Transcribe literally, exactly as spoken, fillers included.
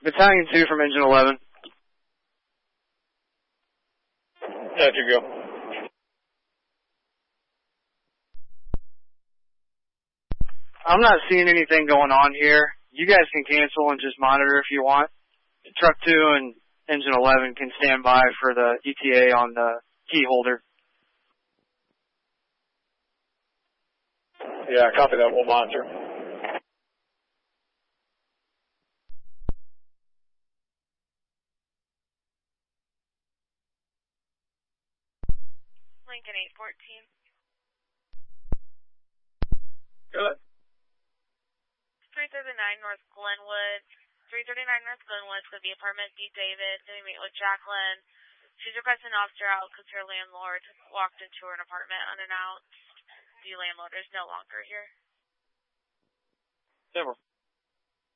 Battalion two from Engine eleven. There you go. I'm not seeing anything going on here. You guys can cancel and just monitor if you want. Truck two and Engine eleven can stand by for the E T A on the key holder. Yeah, copy that. We'll monitor. Lincoln eight fourteen. Good. three thirty-nine North Glenwood. three thirty-nine North Glenwood for the apartment D. David. Going to meet with Jacqueline. She's requesting an officer out because her landlord walked into her apartment unannounced. The landlord is no longer here. Never.